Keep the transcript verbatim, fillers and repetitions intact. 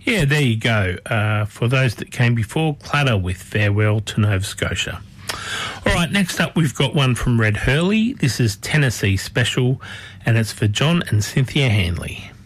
Yeah, there you go. Uh, for those that came before, Clatter with Farewell to Nova Scotia. All right, next up we've got one from Red Hurley. This is Tennessee Special, and it's for John and Cynthia Hanley.